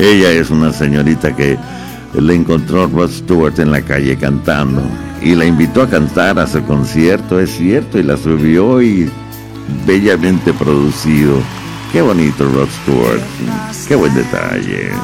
Ella es una señorita que le encontró Rod Stewart en la calle cantando y la invitó a cantar a su concierto, es cierto, y la subió y bellamente producido. Qué bonito Rod Stewart, qué buen detalle.